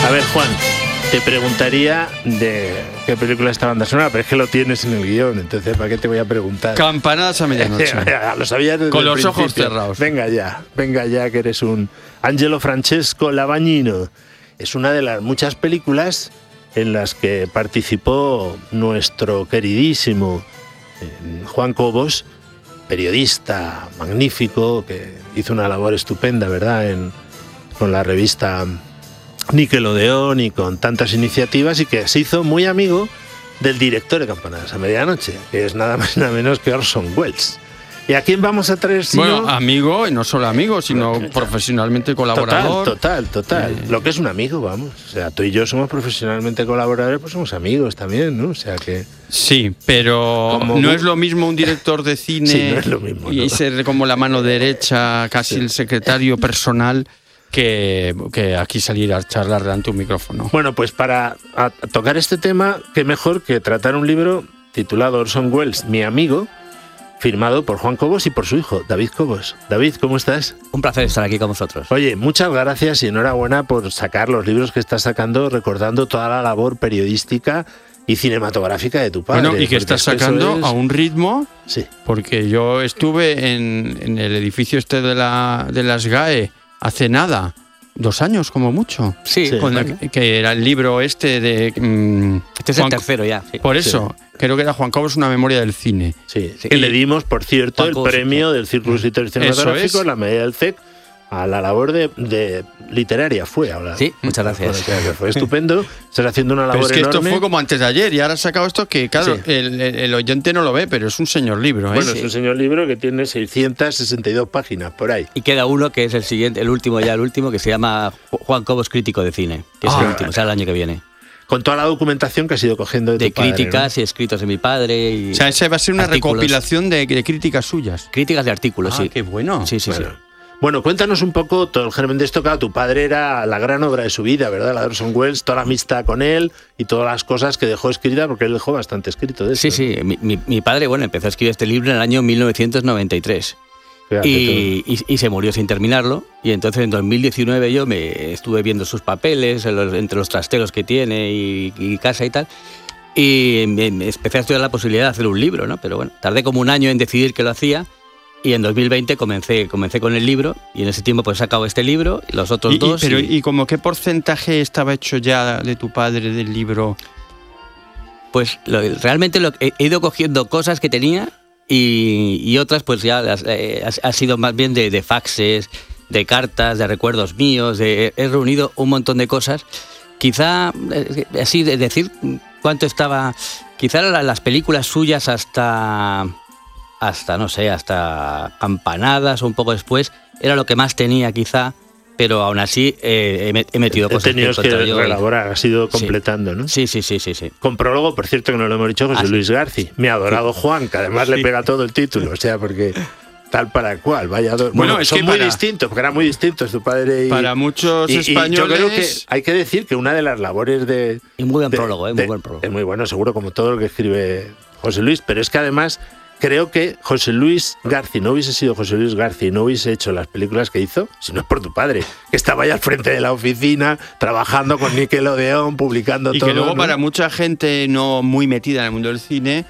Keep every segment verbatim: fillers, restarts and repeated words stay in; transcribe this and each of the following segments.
A ver, Juan, te preguntaría de qué película es esta banda sonora, pero es que lo tienes en el guión, entonces ¿para qué te voy a preguntar? Campanadas a medianoche. Lo sabías desde Con el los principio. ojos cerrados. Venga ya, venga ya, que eres un Angelo Francesco Lavagnino. Es una de las muchas películas en las que participó nuestro queridísimo eh, Juan Cobos, periodista magnífico, que hizo una labor estupenda, ¿verdad?, en, con la revista Nickelodeon y con tantas iniciativas, y que se hizo muy amigo del director de Campanadas a Medianoche, que es nada más y nada menos que Orson Welles. ¿Y a quién vamos a traer? Si bueno, no? amigo, y no solo amigo, sino profesionalmente colaborador. Total, total, total. Eh... Lo que es un amigo, vamos. O sea, tú y yo somos profesionalmente colaboradores, pues somos amigos también, ¿no? O sea que... Sí, pero como... no es lo mismo un director de cine sí, no es lo mismo, y ¿no? ser como la mano derecha, casi sí. el secretario personal, que, que aquí salir a charlar delante de un micrófono. Bueno, pues para a, a tocar este tema, qué mejor que tratar un libro titulado Orson Welles, Mi amigo, firmado por Juan Cobos y por su hijo, David Cobos. David, ¿cómo estás? Un placer estar aquí con vosotros. Oye, muchas gracias y enhorabuena por sacar los libros que estás sacando, recordando toda la labor periodística y cinematográfica de tu padre. Bueno, y que estás sacando es... a un ritmo, sí. Porque yo estuve en, en el edificio este de, la, de las G A E hace nada, dos años como mucho. Sí, sí con bueno. el, que era el libro este de... Mmm, este es Juan, el tercero ya. Sí. Por eso, sí. Creo que era Juan Cobos, una memoria del cine. Sí, sí. Que le dimos, por cierto, Juan el Cobos, premio sí. del Círculo Literario Cinematográfico, la medalla del C E C, a la labor de, de literaria fue ahora. Sí, muchas gracias. Bueno, que fue estupendo. Estás haciendo una labor pero es que enorme. Esto fue como antes de ayer y ahora has sacado esto que, claro, sí. el, el, el oyente no lo ve, pero es un señor libro. ¿eh? Bueno, sí. es un señor libro que tiene seiscientas sesenta y dos páginas, por ahí. Y queda uno que es el siguiente, el último ya, el último, que se llama Juan Cobos Crítico de Cine, que es ah, el último, o sea, el año que viene. Con toda la documentación que has ido cogiendo de, de tu padre, críticas ¿no? y escritos de mi padre. Y o sea, esa va a ser una artículos. recopilación de, de críticas suyas. Críticas de artículos, ah, sí. Qué bueno. Sí, sí, bueno. sí. Bueno, cuéntanos un poco todo el germen de esto. Claro, tu padre era la gran obra de su vida, ¿verdad? La de Orson Welles, toda la amistad con él y todas las cosas que dejó escritas, porque él dejó bastante escrito de eso. Sí, sí. Mi, mi, mi padre, bueno, empezó a escribir este libro en el año mil novecientos noventa y tres. Y, y, y se murió sin terminarlo. Y entonces en dos mil diecinueve yo me estuve viendo sus papeles, los, entre los trasteros que tiene y, y casa y tal. Y me, me empecé a estudiar la posibilidad de hacer un libro, ¿no? Pero bueno, tardé como un año en decidir que lo hacía. Y en dos mil veinte comencé, comencé con el libro, y en ese tiempo pues he sacado este libro y los otros y, dos. Y, pero, y... ¿y como qué porcentaje estaba hecho ya de tu padre del libro? Pues lo, realmente lo, he ido cogiendo cosas que tenía y, y otras pues ya las, eh, ha, ha sido más bien de, de faxes, de cartas, de recuerdos míos, de, he reunido un montón de cosas. Quizá, eh, así de decir cuánto estaba, quizá las películas suyas hasta... hasta, no sé, hasta Campanadas o un poco después, era lo que más tenía quizá, pero aún así eh, he, he metido cosas he tenido que, que relaborar, has ido completando, sí. ¿no? Sí, sí, sí, sí, sí. Con prólogo, por cierto, que no lo hemos dicho, José ah, Luis García, mi adorado sí. Juan, que además sí. le pega todo el título, o sea, porque... tal para cual, vaya dos. Bueno, bueno, es son que muy para, distintos, porque eran muy distintos tu padre y... Para muchos y, españoles... Y yo creo que hay que decir que una de las labores de... Y muy buen de, prólogo, ¿eh? Muy de, buen prólogo. Es muy bueno, seguro, como todo lo que escribe José Luis, pero es que además... Creo que José Luis García no hubiese sido José Luis García y no hubiese hecho las películas que hizo si no es por tu padre, que estaba ahí al frente de la oficina, trabajando con Nickelodeon, publicando y todo. Y que luego, ¿no? Para mucha gente no muy metida en el mundo del cine,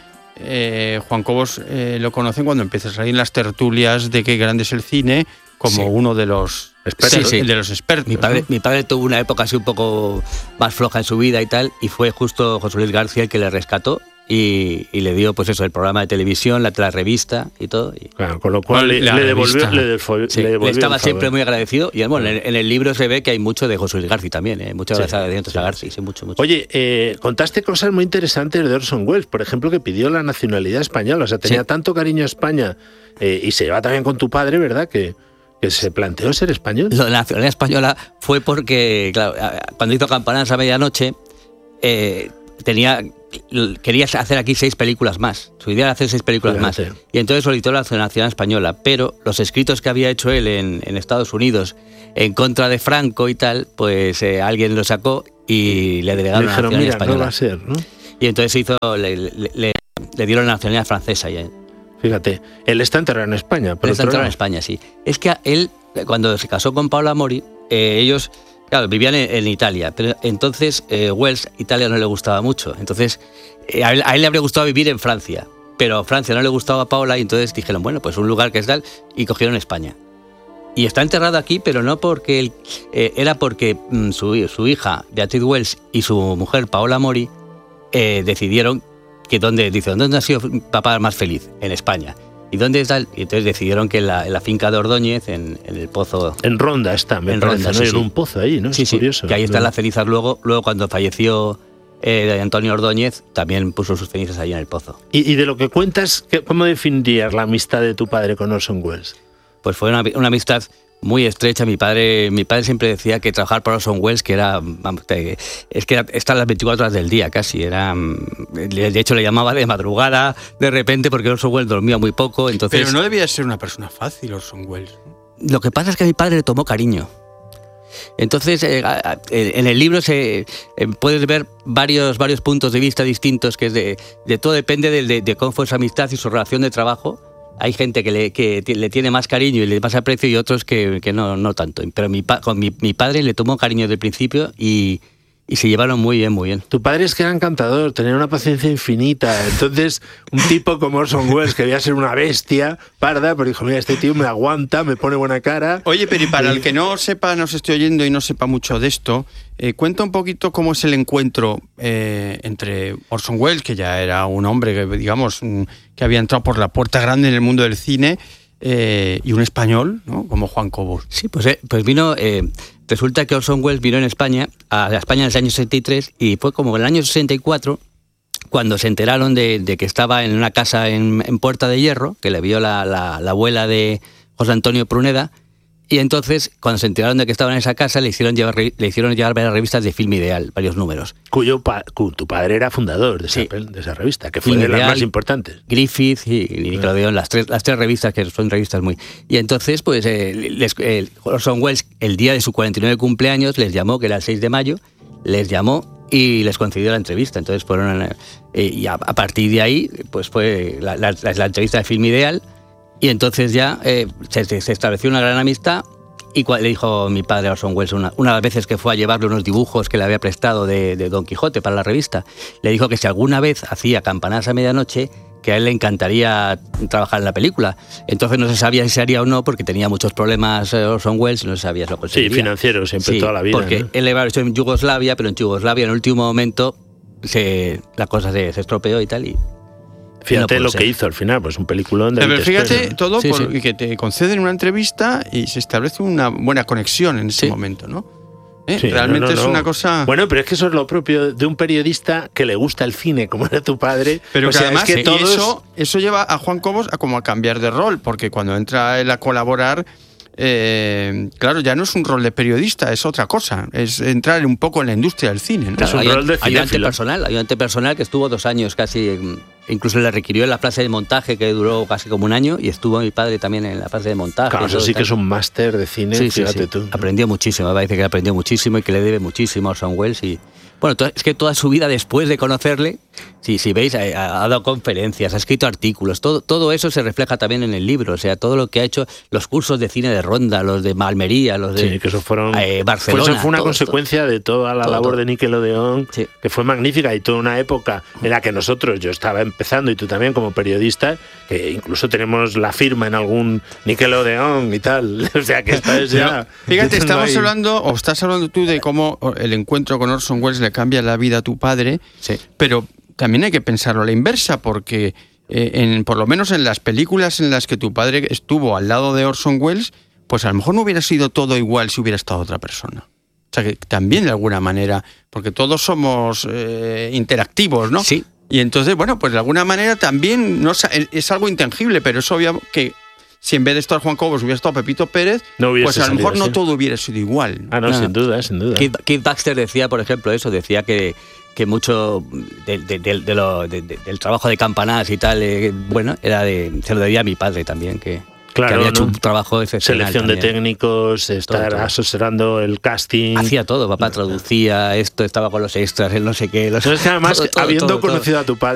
eh, Juan Cobos eh, lo conocen cuando empieza a salir en las tertulias de Qué grande es el cine, como sí. uno de los expertos. Sí, sí. De los expertos mi, padre, ¿no? mi padre tuvo una época así un poco más floja en su vida y tal, y fue justo José Luis García el que le rescató. Y, y le dio, pues eso, el programa de televisión, la, la revista y todo. Y... Claro, con lo cual le, le devolvió, le devolvió, sí, le devolvió le estaba el siempre muy agradecido. Y bueno, en, en el libro se ve que hay mucho de José Luis García también, ¿eh? Muchas sí, agradecimientos sí, a García, sí, mucho, mucho. Oye, eh, contaste cosas muy interesantes de Orson Welles, por ejemplo, que pidió la nacionalidad española, o sea, tenía sí. tanto cariño a España, eh, y se lleva también con tu padre, ¿verdad?, que... ¿Que se planteó ser español? Lo de la nacionalidad española fue porque, claro, cuando hizo Campanadas a medianoche, eh, tenía, quería hacer aquí seis películas más. Su idea era hacer seis películas Fíjate. más. Y entonces solicitó la nacionalidad española. Pero los escritos que había hecho él en, en Estados Unidos en contra de Franco y tal, pues eh, alguien lo sacó y le delegaron le dijeron, la nacionalidad española. No va a ser, ¿no? Y entonces hizo, le, le, le, le dieron la nacionalidad francesa ya. Fíjate, él está enterrado en España. Él está enterrado en España, sí. Es que él, cuando se casó con Paula Mori, eh, ellos Claro, vivían en, en Italia, pero entonces eh, Wells, Italia no le gustaba mucho. Entonces, eh, a, él, a él le habría gustado vivir en Francia, pero Francia no le gustaba a Paola y entonces dijeron, bueno, pues un lugar que es tal, y cogieron España. Y está enterrado aquí, pero no porque él, eh, era porque mm, su, su hija, Beatriz Wells, y su mujer, Paola Mori, eh, decidieron que dónde, dice, ¿dónde ha sido papá más feliz? En España. ¿Y dónde está? Y entonces decidieron que en la, en la finca de Ordóñez, en, en el pozo... En Ronda está, me en parece, Ronda, ¿no? sí, En sí. un pozo ahí, ¿no? Sí, Es sí, curioso. que ahí están las cenizas luego. Luego cuando falleció eh, Antonio Ordóñez, también puso sus cenizas ahí en el pozo. Y, y de lo que cuentas, ¿qué, ¿cómo definirías la amistad de tu padre con Orson Welles? Pues fue una, una amistad muy estrecha. Mi padre mi padre siempre decía que trabajar para Orson Welles, que era, vamos, es que era, estar las veinticuatro horas del día casi, era, de hecho le llamaba de madrugada de repente porque Orson Welles dormía muy poco, entonces... Pero no debía ser una persona fácil Orson Welles. Lo que pasa es que a mi padre le tomó cariño. Entonces, eh, en el libro se eh, puedes ver varios, varios puntos de vista distintos, que es de, de todo depende de, de, de cómo fue su amistad y su relación de trabajo. Hay gente que le, que le tiene más cariño y le más aprecio y otros que, que no, no tanto. Pero mi, con mi, mi padre le tomó cariño desde el principio y, y se llevaron muy bien, muy bien. Tu padre es que era encantador, tenía una paciencia infinita. Entonces, un tipo como Orson Welles, que debía ser una bestia parda, pero dijo, mira, este tío me aguanta, me pone buena cara. Oye, pero y para el que no sepa, nos esté oyendo y no sepa mucho de esto, eh, cuenta un poquito cómo es el encuentro eh, entre Orson Welles, que ya era un hombre que, digamos, que había entrado por la puerta grande en el mundo del cine, eh, y un español, ¿no? Como Juan Cobos. Sí, pues, eh, pues vino... Eh, resulta que Orson Welles vino en España, a España en el año sesenta y tres, y fue como en el año sesenta y cuatro cuando se enteraron de, de que estaba en una casa en, en Puerta de Hierro, que le vio la, la, la abuela de José Antonio Pruneda, y entonces, cuando se enteraron de que estaba en esa casa, le hicieron llevar, le hicieron llevar varias revistas de Film Ideal, varios números. Cuyo pa, cu, tu padre era fundador de esa, sí. de esa revista, que fue Film de las Ideal, más importantes. Griffith y, y Nickelodeon, las tres, las tres revistas que son revistas muy... Y entonces, pues, eh, les, eh, Orson Welles, el día de su cuarenta y nueve cumpleaños, les llamó, que era el seis de mayo, les llamó y les concedió la entrevista. Entonces, fueron... Eh, y a, a partir de ahí, pues fue la, la, la, la entrevista de Film Ideal. Y entonces ya eh, se, se estableció una gran amistad y le dijo mi padre a Orson Welles una, una de las veces que fue a llevarle unos dibujos que le había prestado de, de Don Quijote para la revista, le dijo que si alguna vez hacía Campanadas a medianoche, que a él le encantaría trabajar en la película. Entonces no se sabía si se haría o no porque tenía muchos problemas eh, Orson Welles y no se sabía si lo conseguiría. Sí, financiero siempre, sí, toda la vida. Porque ¿no? él le había hecho en Yugoslavia, pero en Yugoslavia en el último momento se, la cosa se, se estropeó y tal y... Fíjate no lo ser. que hizo al final, pues un peliculón de... Pero fíjate, todo sí, por, sí. que te conceden una entrevista y se establece una buena conexión en ese sí. momento, ¿no? ¿Eh? Sí, Realmente no, no, no. es una cosa... Bueno, pero es que eso es lo propio de un periodista que le gusta el cine, como era tu padre. Pero o que sea, además es que todos... eso, eso lleva a Juan Cobos a como a cambiar de rol, porque cuando entra él a colaborar... Eh, claro, ya no es un rol de periodista, es otra cosa, es entrar un poco en la industria del cine, ¿no? Claro, es un hay, rol de ayudante personal, ayudante personal que estuvo dos años casi, incluso le requirió en la fase de montaje que duró casi como un año y estuvo mi padre también en la fase de montaje. Claro, eso sí que es un máster de cine, sí, fíjate sí, sí. tú. Aprendió muchísimo, me parece que aprendió muchísimo y que le debe muchísimo a Orson Welles y... Bueno, es que toda su vida después de conocerle, si, si veis, ha, ha dado conferencias, ha escrito artículos, todo, todo eso se refleja también en el libro, o sea, todo lo que ha hecho, los cursos de cine de Ronda, los de Almería, los de sí, que eso fueron, eh, Barcelona. Pues eso fue una todo, consecuencia todo, de toda la todo, labor todo. de Nickelodeon, sí. que fue magnífica y toda una época en la que nosotros, yo estaba empezando y tú también como periodista, que incluso tenemos la firma en algún Nickelodeon y tal, o sea que esta es ya... Fíjate, estamos ahí... hablando, o estás hablando tú de cómo el encuentro con Orson Welles le cambia la vida a tu padre, sí. pero también hay que pensarlo a la inversa, porque eh, en, por lo menos en las películas en las que tu padre estuvo al lado de Orson Welles, pues a lo mejor no hubiera sido todo igual si hubiera estado otra persona. O sea que también de alguna manera, porque todos somos eh, interactivos, ¿no? Sí. Y entonces, bueno, pues de alguna manera también no, es algo intangible, pero es obvio que si en vez de estar Juan Cobos hubiera estado Pepito Pérez, no pues a lo mejor salido, no sí. todo hubiera sido igual. Ah, no, no. sin duda, sin duda. Keith, Keith Baxter decía, por ejemplo, eso, decía que, que mucho de, de, de, de lo, de, de, del trabajo de Campanadas y tal, eh, bueno, era de, se lo debía a mi padre también, que... Claro, que había ¿no? hecho un trabajo excepcional. Selección también. de técnicos, estar todo, todo. asesorando el casting. Hacía todo, papá traducía esto, estaba con los extras, el no sé qué. Los... Entonces, que además, todo, todo, habiendo todo, conocido todo. a tu padre,